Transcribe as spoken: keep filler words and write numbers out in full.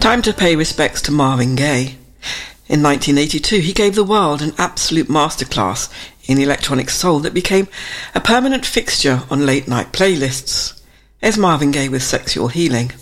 Time to pay respects to Marvin Gaye. In nineteen eighty-two, he gave the world an absolute masterclass in electronic soul that became a permanent fixture on late-night playlists. Here's Marvin Gaye with Sexual Healing.